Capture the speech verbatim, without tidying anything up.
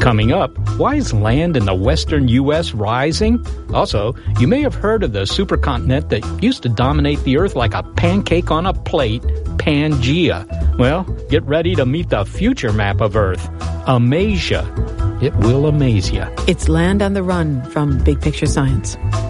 Coming up, why is land in the western U S rising? Also, you may have heard of the supercontinent that used to dominate the Earth like a pancake on a plate, Pangaea. Well, get ready to meet the future map of Earth, Amasia. It will amaze you. It's Land on the Run from Big Picture Science.